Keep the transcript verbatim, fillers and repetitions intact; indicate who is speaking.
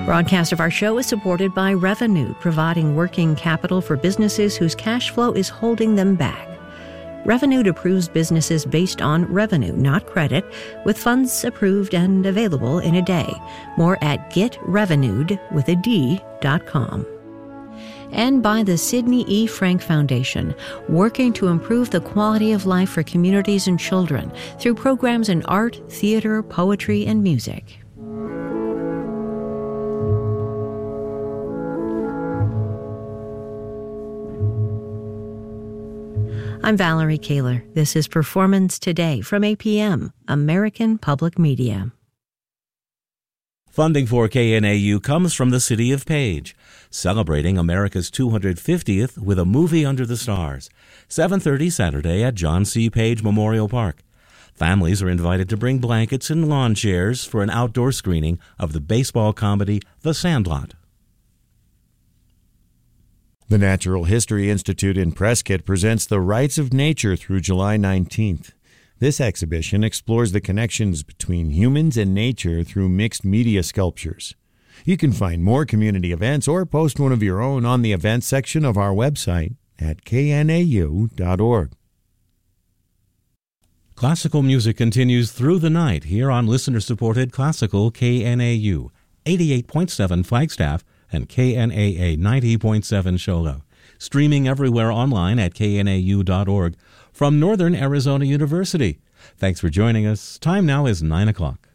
Speaker 1: Broadcast of our show is supported by Revenue, providing working capital for businesses whose cash flow is holding them back. Revenue approves businesses based on revenue, not credit, with funds approved and available in a day. More at get revenued with a D dot com. And by the Sidney E. Frank Foundation, working to improve the quality of life for communities and children through programs in art, theater, poetry, and music. I'm Valerie Kaler. This is Performance Today from A P M, American Public Media.
Speaker 2: Funding for K N A U comes from the City of Page, celebrating America's two hundred fiftieth with a movie under the stars. seven thirty Saturday at John C. Page Memorial Park. Families are invited to bring blankets and lawn chairs for an outdoor screening of the baseball comedy The Sandlot.
Speaker 3: The Natural History Institute in Prescott presents The Rights of Nature through July nineteenth. This exhibition explores the connections between humans and nature through mixed media sculptures. You can find more community events or post one of your own on the events section of our website at k n a u dot org.
Speaker 2: Classical music continues through the night here on listener-supported Classical K N A U, eighty-eight point seven Flagstaff, and K N A A ninety point seven Shola. Streaming everywhere online at k n a u dot org from Northern Arizona University. Thanks for joining us. Time now is nine o'clock.